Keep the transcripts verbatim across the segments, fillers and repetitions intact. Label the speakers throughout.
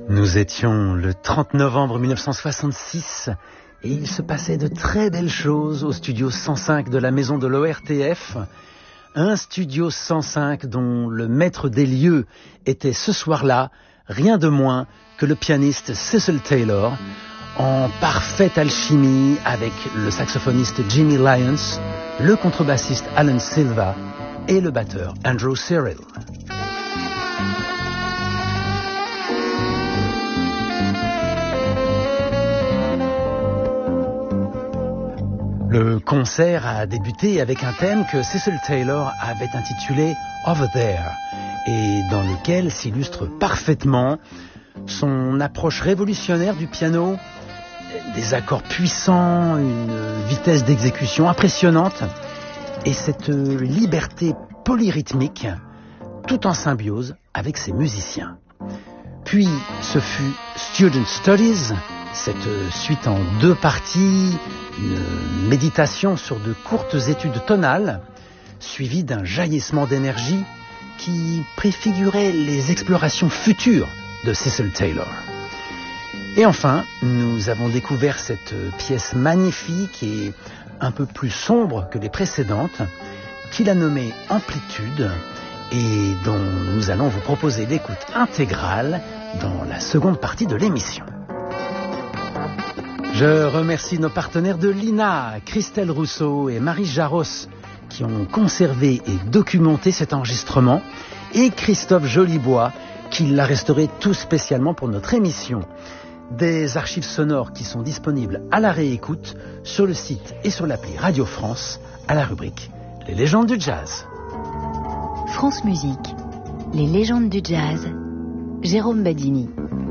Speaker 1: Nous étions le trente novembre mille neuf cent soixante-six et il se passait de très belles choses au studio cent cinq de la maison de l'O R T F. Un studio cent cinq dont le maître des lieux était ce soir-là rien de moins que le pianiste Cecil Taylor, en parfaite alchimie avec le saxophoniste Jimmy Lyons, le contrebassiste Alan Silva et le batteur Andrew Cyril. Le concert a débuté avec un thème que Cecil Taylor avait intitulé Over There et dans lequel s'illustre parfaitement son approche révolutionnaire du piano, des accords puissants, une vitesse d'exécution impressionnante et cette liberté polyrythmique tout en symbiose avec ses musiciens. Puis ce fut Student Studies, cette suite en deux parties, une méditation sur de courtes études tonales, suivie d'un jaillissement d'énergie qui préfigurait les explorations futures de Cecil Taylor. Et enfin, nous avons découvert cette pièce magnifique et un peu plus sombre que les précédentes, qu'il a nommée Amplitude, et dont nous allons vous proposer l'écoute intégrale dans la seconde partie de l'émission. Je remercie nos partenaires de l'I N A, Christelle Rousseau et Marie Jaros, qui ont conservé et documenté cet enregistrement, et Christophe Jolibois, qui l'a restauré tout spécialement pour notre émission. Des archives sonores qui sont disponibles à la réécoute sur le site et sur l'appli Radio France, à la rubrique « Les légendes du jazz ».
Speaker 2: France Musique, les légendes du jazz, Jérôme Badini.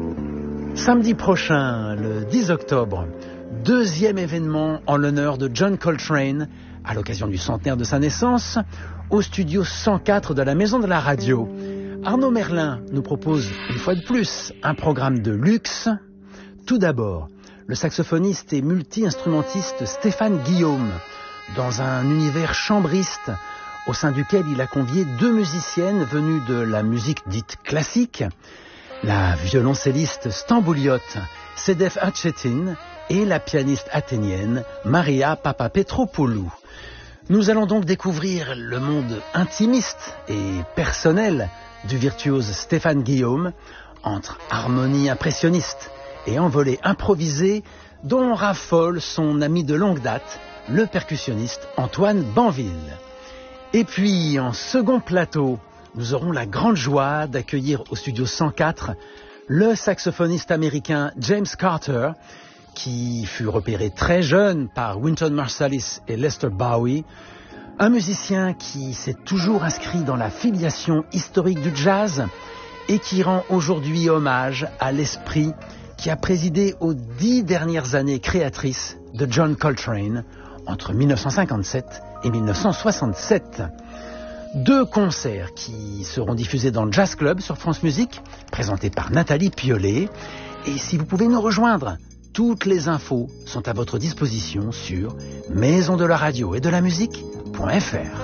Speaker 1: Samedi prochain, le dix octobre, deuxième événement en l'honneur de John Coltrane, à l'occasion du centenaire de sa naissance, au studio cent quatre de la Maison de la Radio. Arnaud Merlin nous propose, une fois de plus, un programme de luxe. Tout d'abord, le saxophoniste et multi-instrumentiste Stéphane Guillaume, dans un univers chambriste, au sein duquel il a convié deux musiciennes venues de la musique dite classique, la violoncelliste stambouliote Sedef Hatchetin et la pianiste athénienne Maria Papapetropoulou. Nous allons donc découvrir le monde intimiste et personnel du virtuose Stéphane Guillaume, entre harmonie impressionniste et envolée improvisée, dont raffole son ami de longue date, le percussionniste Antoine Banville. Et puis, en second plateau, nous aurons la grande joie d'accueillir au studio cent quatre le saxophoniste américain James Carter, qui fut repéré très jeune par Wynton Marsalis et Lester Bowie, un musicien qui s'est toujours inscrit dans la filiation historique du jazz et qui rend aujourd'hui hommage à l'esprit qui a présidé aux dix dernières années créatrices de John Coltrane entre mille neuf cent cinquante-sept et mille neuf cent soixante-sept. Deux concerts qui seront diffusés dans le Jazz Club sur France Musique, présentés par Nathalie Piollet. Et si vous pouvez nous rejoindre, toutes les infos sont à votre disposition sur maison de la radio et de la musique point f r.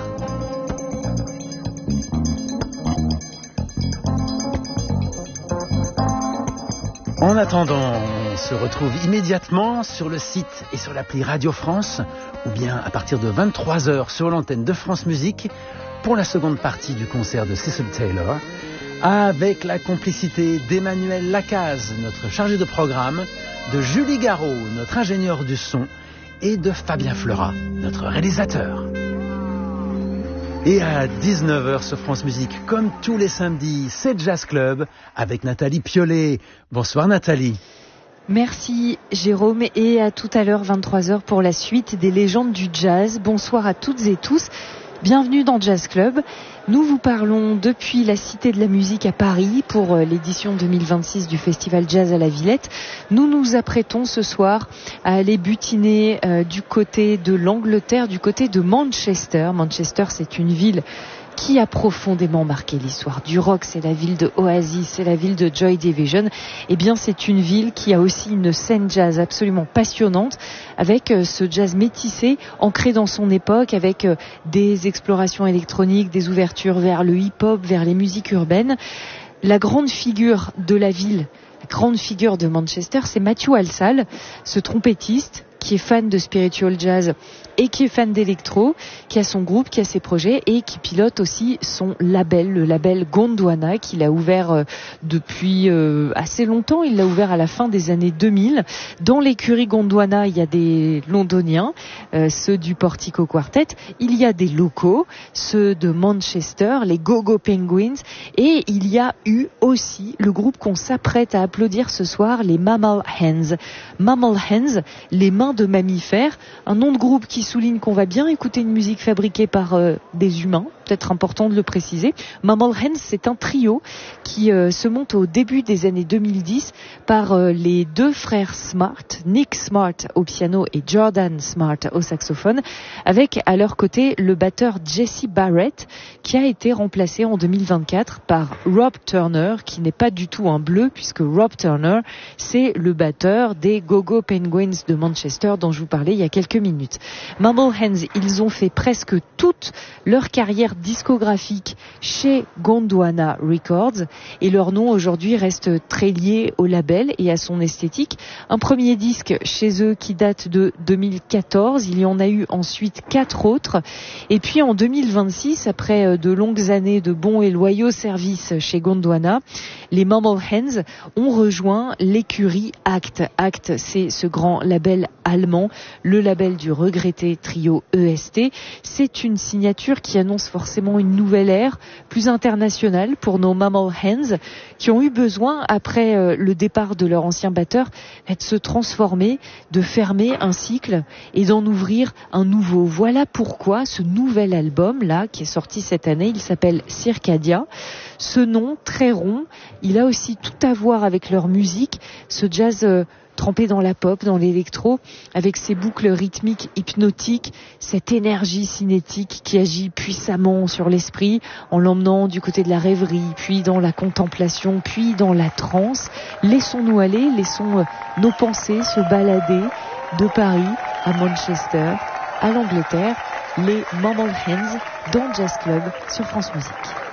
Speaker 1: En attendant, on se retrouve immédiatement sur le site et sur l'appli Radio France, ou bien à partir de vingt-trois heures sur l'antenne de France Musique, pour la seconde partie du concert de Cecil Taylor, avec la complicité d'Emmanuel Lacaze, notre chargé de programme, de Julie Garot, notre ingénieur du son, et de Fabien Fleurat, notre réalisateur. Et à dix-neuf heures sur France Musique, comme tous les samedis, c'est Jazz Club avec Nathalie Piollet. Bonsoir Nathalie.
Speaker 3: Merci Jérôme, et à tout à l'heure vingt-trois heures pour la suite des légendes du jazz. Bonsoir à toutes et tous. Bienvenue dans Jazz Club. Nous vous parlons depuis la Cité de la Musique à Paris pour l'édition deux mille vingt-six du Festival Jazz à la Villette. Nous nous apprêtons ce soir à aller butiner euh, du côté de l'Angleterre, du côté de Manchester. Manchester, c'est une ville qui a profondément marqué l'histoire du rock. C'est la ville de Oasis, c'est la ville de Joy Division. Eh bien, c'est une ville qui a aussi une scène jazz absolument passionnante, avec ce jazz métissé, ancré dans son époque, avec des explorations électroniques, des ouvertures vers le hip-hop, vers les musiques urbaines. la grande figure de la ville, la grande figure de Manchester, c'est Matthew Halsall, ce trompettiste qui est fan de spiritual jazz et qui est fan d'électro, qui a son groupe, qui a ses projets et qui pilote aussi son label, le label Gondwana, qu'il a ouvert euh, depuis euh, assez longtemps. Il l'a ouvert à la fin des années deux mille. Dans l'écurie Gondwana, il y a des Londoniens, euh, ceux du Portico Quartet. Il y a des locaux, ceux de Manchester, les Go-Go Penguins. Et il y a eu aussi le groupe qu'on s'apprête à applaudir ce soir, les Mammal Hands. Mammal Hands, les mains de mammifères, un nom de groupe qui souligne qu'on va bien écouter une musique fabriquée par euh, des humains, peut-être important de le préciser. Mammal Hands, c'est un trio qui euh, se monte au début des années deux mille dix par euh, les deux frères Smart, Nick Smart au piano et Jordan Smart au saxophone, avec à leur côté le batteur Jesse Barrett, qui a été remplacé en deux mille vingt-quatre par Rob Turner, qui n'est pas du tout un bleu, puisque Rob Turner, c'est le batteur des Go-Go Penguins de Manchester dont je vous parlais il y a quelques minutes. Mammal Hands, ils ont fait presque toute leur carrière discographique chez Gondwana Records et leur nom aujourd'hui reste très lié au label et à son esthétique. Un premier disque chez eux qui date de deux mille quatorze, il y en a eu ensuite quatre autres et puis en deux mille vingt-six, après de longues années de bons et loyaux services chez Gondwana, les Mammal Hands ont rejoint l'écurie Act. Act, c'est ce grand label allemand, le label du regretté trio E S T. C'est une signature qui annonce forcément une nouvelle ère, plus internationale pour nos Mammal Hands, qui ont eu besoin, après euh, le départ de leur ancien batteur, de se transformer, de fermer un cycle et d'en ouvrir un nouveau. Voilà pourquoi ce nouvel album-là, qui est sorti cette année, il s'appelle Circadia. Ce nom très rond, il a aussi tout à voir avec leur musique, ce jazz euh, trempé dans la pop, dans l'électro, avec ses boucles rythmiques hypnotiques, cette énergie cinétique qui agit puissamment sur l'esprit en l'emmenant du côté de la rêverie, puis dans la contemplation, puis dans la transe. Laissons-nous aller, laissons nos pensées se balader de Paris à Manchester, à l'Angleterre, les Mammal Hands dans Jazz Club sur France Musique.